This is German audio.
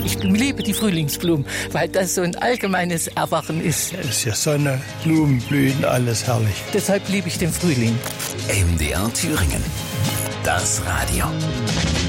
Ich liebe die Frühlingsblumen, weil das so ein allgemeines Erwachen ist. Es ist ja Sonne, Blumen, Blühen, alles herrlich. Deshalb liebe ich den Frühling. MDR Thüringen. Das Radio.